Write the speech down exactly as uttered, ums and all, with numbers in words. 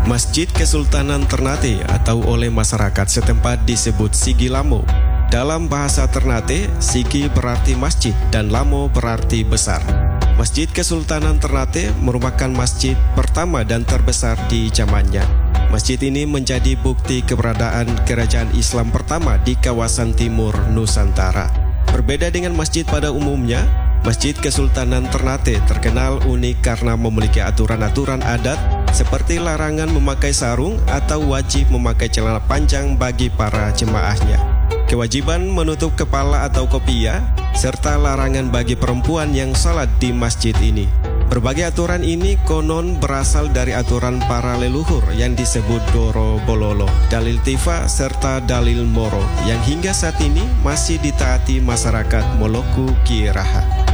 Masjid Kesultanan Ternate atau oleh masyarakat setempat disebut Sigi Lamo. Dalam bahasa Ternate, Sigi berarti masjid dan Lamo berarti besar. Masjid Kesultanan Ternate merupakan masjid pertama dan terbesar di zamannya. Masjid ini menjadi bukti keberadaan kerajaan Islam pertama di kawasan timur Nusantara. Berbeda dengan masjid pada umumnya, Masjid Kesultanan Ternate terkenal unik karena memiliki aturan-aturan adat seperti larangan memakai sarung atau wajib memakai celana panjang bagi para jemaahnya. Kewajiban menutup kepala atau kopiah, serta larangan bagi perempuan yang salat di masjid ini. Berbagai aturan ini konon berasal dari aturan para leluhur yang disebut Doro Bololo, Dalil Tifa, serta Dalil Moro yang hingga saat ini masih ditaati masyarakat Moloku Kieraha.